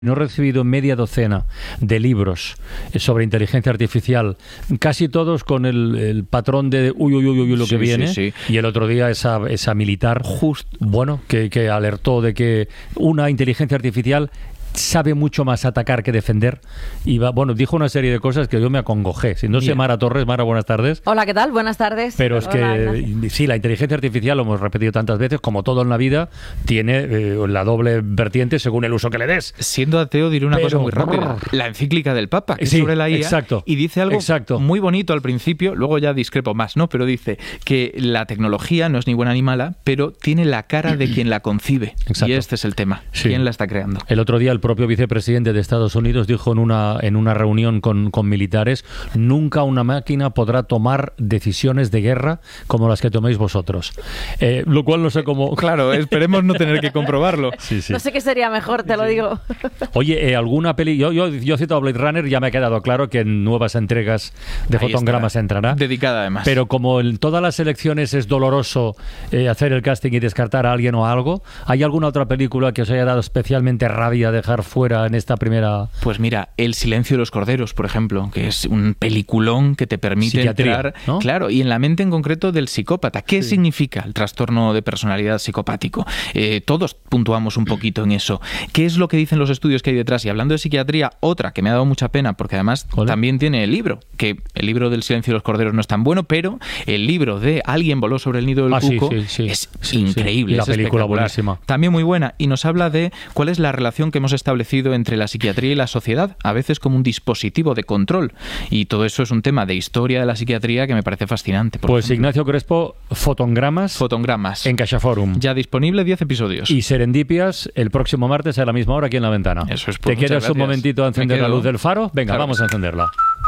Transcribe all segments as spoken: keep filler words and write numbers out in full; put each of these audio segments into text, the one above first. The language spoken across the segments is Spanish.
No he recibido media docena de libros sobre inteligencia artificial, casi todos con el, el patrón de uy, uy, uy, uy, lo sí, que viene. Sí, sí. Y el otro día esa, esa militar, Just, bueno, que, que alertó de que una inteligencia artificial sabe mucho más atacar que defender. Y va, bueno, dijo una serie de cosas que yo me acongojé. Si no sé, Mara Torres. Mara, buenas tardes. Hola, ¿qué tal? Buenas tardes. Pero es Hola, que gracias. sí, la inteligencia artificial, lo hemos repetido tantas veces, como todo en la vida, tiene eh, la doble vertiente según el uso que le des. Siendo ateo, diré una Pero, cosa muy rápida. brrr. La encíclica del Papa, que Sí, es sobre la I A, exacto, y dice algo exacto. muy bonito al principio, luego ya discrepo más, ¿no? Pero dice que la tecnología no es ni buena ni mala, pero tiene la cara de quien la concibe. Exacto. Y este es el tema. Sí. ¿Quién la está creando? El otro día el propio vicepresidente de Estados Unidos dijo en una, en una reunión con, con militares: nunca una máquina podrá tomar decisiones de guerra como las que toméis vosotros. Eh, lo cual no sé cómo... Claro, esperemos no tener que comprobarlo. Sí, sí. No sé qué sería mejor, te lo digo. Oye, eh, alguna peli... Yo, yo, yo he citado Blade Runner, ya me ha quedado claro que en nuevas entregas de Ahí Fotogramas estará. entrará. Dedicada además. Pero como en todas las elecciones es doloroso eh, hacer el casting y descartar a alguien o a algo, ¿hay alguna otra película que os haya dado especialmente rabia dejar fuera en esta primera...? Pues mira, El silencio de los corderos, por ejemplo, que es un peliculón que te permite Psiquiatría, entrar, ¿no? claro, y en la mente en concreto del psicópata. ¿Qué Sí. significa el trastorno de personalidad psicopático? Eh, todos puntuamos un poquito en eso. ¿Qué es lo que dicen los estudios que hay detrás? Y hablando de psiquiatría, otra que me ha dado mucha pena, porque además ¿Cuál? también tiene el libro, que el libro del silencio de los corderos no es tan bueno, pero el libro de Alguien voló sobre el nido del Ah, sí, cuco sí, sí. es Sí, increíble. sí. Y la es película espectacular. buenísima. También muy buena, y nos habla de cuál es la relación que hemos establecido entre la psiquiatría y la sociedad, a veces como un dispositivo de control. Y todo eso es un tema de historia de la psiquiatría que me parece fascinante. Por Pues ejemplo. Ignacio Crespo, Fotogramas Fotogramas. en CaixaForum. Ya disponible diez episodios. Y Serendipias el próximo martes a la misma hora aquí en La Ventana. Eso es, pues, ¿Te quieres muchas un gracias. momentito a encender Me la quedo. luz del faro? Venga, Claro vamos que a sí. encenderla.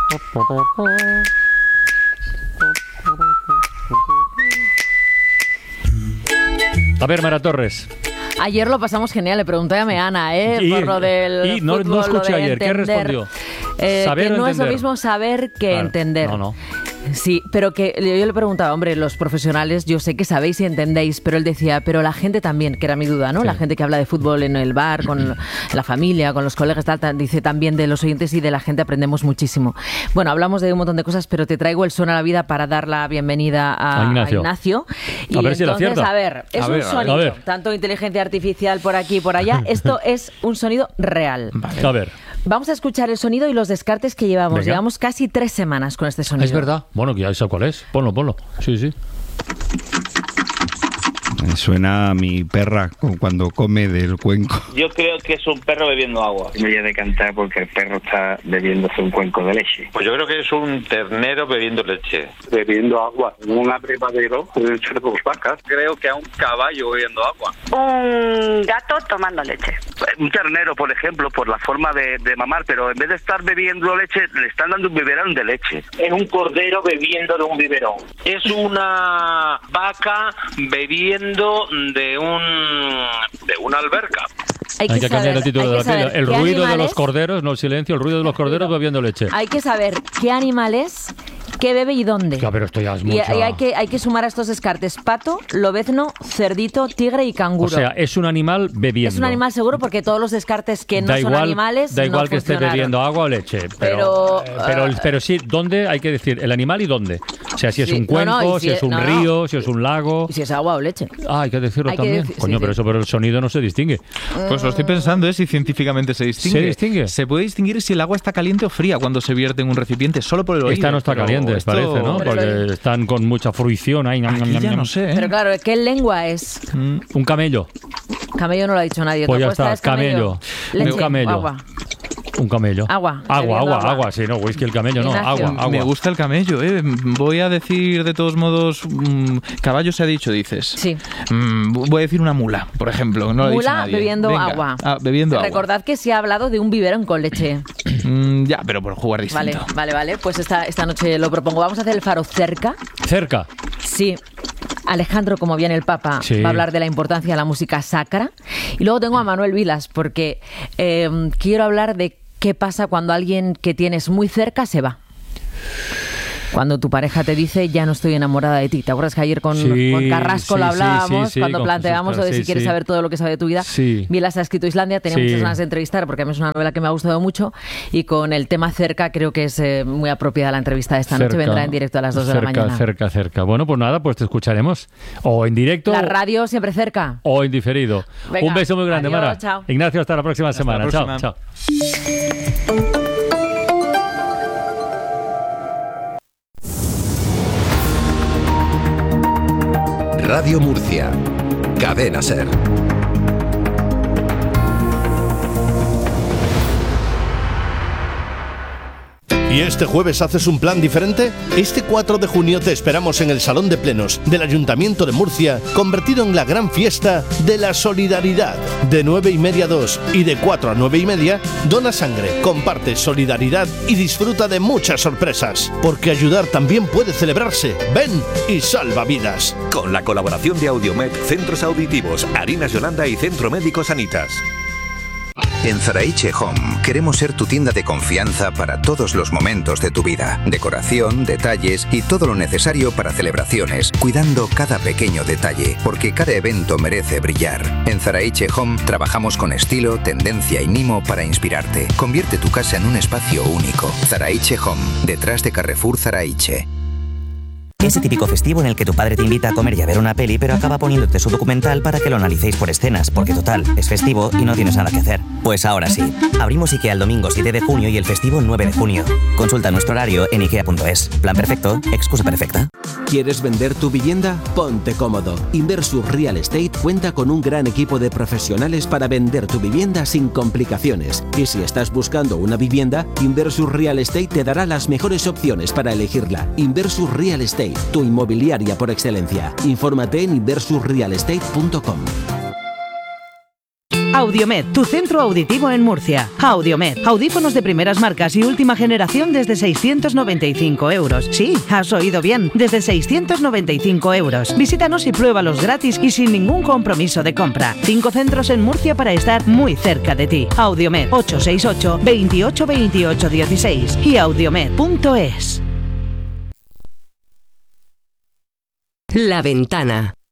A ver, Mara Torres. Ayer lo pasamos genial, le pregunté a Meana, ¿eh? Y- por lo del y no- no fútbol, escuché lo de ayer, ¿qué entender. respondió? Eh, ¿Saber que o no es lo entender? mismo saber que Claro. entender. No, no. Sí, pero que yo le preguntaba, hombre, los profesionales, yo sé que sabéis y entendéis, pero él decía, pero la gente también, que era mi duda, ¿no? Sí. La gente que habla de fútbol en el bar, con la familia, con los colegas, tal, tal, dice también de los oyentes y de la gente aprendemos muchísimo. Bueno, hablamos de un montón de cosas, pero te traigo el son a la vida para dar la bienvenida a, A Ignacio. a Ignacio. Y A ver si lo entonces, acierta. a ver, es A un ver, a ver. sonido, A ver. tanto inteligencia artificial por aquí y por allá, esto es un sonido real. Vale. A ver. Vamos a escuchar el sonido y los descartes que llevamos. Venga. Llevamos casi tres semanas con este sonido. Es verdad. Bueno, que ya sé cuál es. Ponlo, ponlo. Sí, sí. Me suena a mi perra cu- cuando come del cuenco. Yo creo que es un perro bebiendo agua. Me voy a decantar porque el perro está bebiéndose un cuenco de leche. Pues yo creo que es un ternero bebiendo leche. Bebiendo agua en un abrevadero pueden ser dos vacas. Creo que a un caballo bebiendo agua. Un gato tomando leche. Un ternero, por ejemplo, por la forma de, de mamar, pero en vez de estar bebiendo leche, le están dando un biberón de leche. Es un cordero bebiendo de un biberón. Es una vaca bebiendo de un de una alberca. Hay que, Hay que cambiar saber, el título hay de que la peli. saber El qué ruido de animales- los corderos, no el silencio, el ruido de los corderos bebiendo leche. Hay que saber qué animal es, qué bebe y dónde. Ya, pero esto ya es Y, mucha... y hay, que, hay que sumar a estos descartes pato, lobezno, cerdito, tigre y O canguro. sea, es un animal bebiendo. es un animal seguro porque todos los descartes que no da son igual, animales Da igual no que esté funcionaron. bebiendo agua o leche. Pero, Pero, eh, pero, eh, pero sí, ¿dónde? Hay que decir el animal y dónde. O sea, si es Sí, un no, cuenco, no, y si si es es- un no, no. río, si es un lago... Y si es agua o leche. Ah, hay que decirlo Hay que también. decir- Coño, sí, pero sí. eso, pero el sonido no se distingue. Pues lo estoy pensando, ¿eh? Si científicamente se distingue. ¿Se distingue? Se puede distinguir si el agua está caliente o fría cuando se vierte en un recipiente, solo por el oído. Esta no está pero caliente, esto- parece, ¿no? Por el Porque oído. están con mucha fruición ahí. ñam, Aquí ñam, ya ñam. no sé, ¿eh? Pero claro, ¿qué lengua es? Mm. Un camello. Camello no lo ha dicho nadie. Pues ¿Tu ya apuesta está, es camello? camello. Leche, Un camello. agua. Un camello. Agua, Agua, bebiendo agua, agua. agua. Sí, no, whisky el camello, no. Ignacio. Agua, agua. Me gusta el camello, ¿eh? Voy a decir, de todos modos, mm, caballo se ha dicho, dices. Sí. Mm, voy a decir una mula, por ejemplo. No lo ha dicho Mula nadie. bebiendo Venga. agua. Ah, bebiendo agua. Recordad que se ha hablado de un biberón con leche. Mm, ya, pero por jugar distinto. Vale, vale, vale. Pues esta, esta noche lo propongo. Vamos a hacer el faro cerca. Cerca. Sí. Alejandro, como viene el Papa, Sí. va a hablar de la importancia de la música sacra. Y luego tengo a Manuel Vilas, porque eh, quiero hablar de qué pasa cuando alguien que tienes muy cerca se va. Cuando tu pareja te dice, ya no estoy enamorada de ti. ¿Te acuerdas que ayer con, sí, con Carrasco sí, lo hablábamos? Sí, sí, cuando sí, planteábamos lo de sí, si quieres sí. saber todo lo que sabe de tu vida. Sí. Vilas ha escrito Islandia, tenía sí. muchas ganas de entrevistar porque a mí es una novela que me ha gustado mucho y con el tema cerca creo que es eh, muy apropiada la entrevista de esta cerca, noche. Vendrá en directo a las dos cerca, de la mañana. Cerca, cerca. Bueno, pues nada, pues te escucharemos. O en directo. La radio siempre cerca. O en diferido. Venga, un beso muy grande, adiós, Mara. chao. Ignacio, hasta la próxima hasta semana. La próxima. Chao, chao. Radio Murcia. Cadena SER. ¿Y este jueves haces un plan diferente? Este cuatro de junio te esperamos en el Salón de Plenos del Ayuntamiento de Murcia, convertido en la gran fiesta de la solidaridad. De nueve y media a dos y de cuatro a nueve y media, dona sangre, comparte solidaridad y disfruta de muchas sorpresas. Porque ayudar también puede celebrarse. Ven y salva vidas. Con la colaboración de Audiomed, Centros Auditivos, Harinas Yolanda y Centro Médico Sanitas. En Zaraiche Home queremos ser tu tienda de confianza para todos los momentos de tu vida. Decoración, detalles y todo lo necesario para celebraciones, cuidando cada pequeño detalle, porque cada evento merece brillar. En Zaraiche Home trabajamos con estilo, tendencia y mimo para inspirarte. Convierte tu casa en un espacio único. Zaraiche Home, detrás de Carrefour Zaraiche. Ese típico festivo en el que tu padre te invita a comer y a ver una peli, pero acaba poniéndote su documental para que lo analicéis por escenas, porque total, es festivo y no tienes nada que hacer. Pues ahora sí. Abrimos IKEA el domingo siete de junio y el festivo nueve de junio. Consulta nuestro horario en ikea punto es. Plan perfecto, excusa perfecta. ¿Quieres vender tu vivienda? Ponte cómodo. Inversus Real Estate cuenta con un gran equipo de profesionales para vender tu vivienda sin complicaciones. Y si estás buscando una vivienda, Inversus Real Estate te dará las mejores opciones para elegirla. Inversus Real Estate, tu inmobiliaria por excelencia. Infórmate en inversus real estate punto com. Audiomed, tu centro auditivo en Murcia. Audiomed, audífonos de primeras marcas y última generación desde seiscientos noventa y cinco euros. Sí, has oído bien, desde seiscientos noventa y cinco euros. Visítanos y pruébalos gratis y sin ningún compromiso de compra. Cinco centros en Murcia para estar muy cerca de ti. Audiomed, ocho seis ocho, veintiocho veintiocho dieciséis y audiomed punto es. La Ventana.